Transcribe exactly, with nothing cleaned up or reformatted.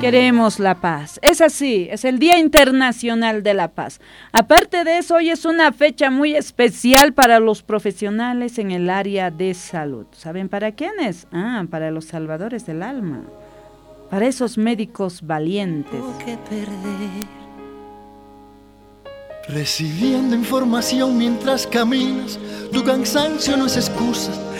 Queremos la paz. Es así, es el Día Internacional de la Paz. Aparte de eso, hoy es una fecha muy especial para los profesionales en el área de salud. ¿Saben para quiénes? Ah, para los salvadores del alma. Para esos médicos valientes. Que perder. Recibiendo información mientras caminas, tu cansancio no es excusa.